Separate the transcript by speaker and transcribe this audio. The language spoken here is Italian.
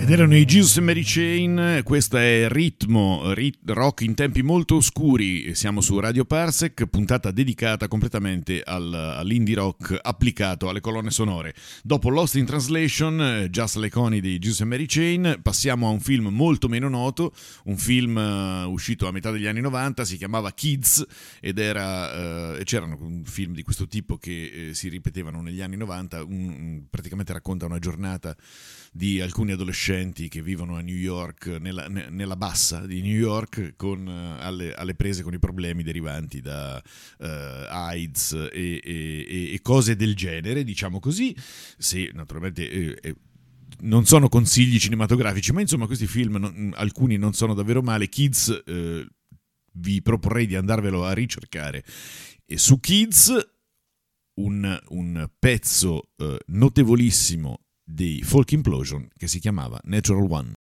Speaker 1: Ed erano i Jesus and Mary Chain, questa è Ritmo, rock in tempi molto oscuri, siamo su Radio Parsec, puntata dedicata completamente all'indie rock applicato alle colonne sonore. Dopo Lost in Translation, Just Like Honey dei Jesus and Mary Chain, passiamo a un film molto meno noto, un film uscito a metà degli anni 90, si chiamava Kids ed c'erano film di questo tipo che si ripetevano negli anni 90, praticamente racconta una giornata di alcuni adolescenti che vivono a New York, nella bassa di New York, con alle prese con i problemi derivanti da AIDS e cose del genere, diciamo così. Sì, naturalmente non sono consigli cinematografici, ma insomma questi film, alcuni non sono davvero male. Kids, vi proporrei di andarvelo a ricercare. E su Kids un pezzo notevolissimo dei Folk Implosion che si chiamava Natural One.